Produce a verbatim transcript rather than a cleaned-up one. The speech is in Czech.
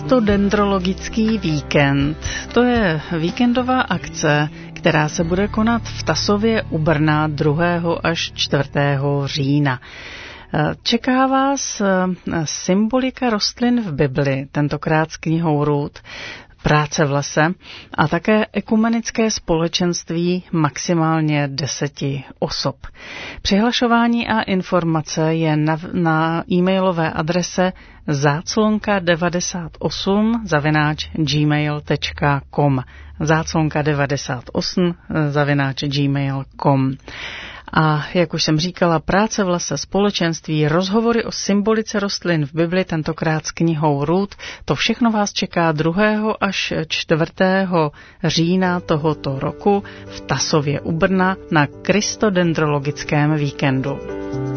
Kristodendrologický víkend. To je víkendová akce, která se bude konat v Tasově u Brna druhého až čtvrtého října. Čeká vás symbolika rostlin v Bibli, tentokrát s knihou Rut, práce v lese a také ekumenické společenství maximálně deseti osob. Přihlašování a informace je na, na e-mailové adrese záclonka devadesát osm zavináč gmail tečka com záclonka devadesát osm zavináč gmail tečka com. A jak už jsem říkala, práce v lese, společenství, rozhovory o symbolice rostlin v Bibli, tentokrát s knihou Rut, to všechno vás čeká druhého až čtvrtého října tohoto roku v Tasově u Brna na kristodendrologickém víkendu.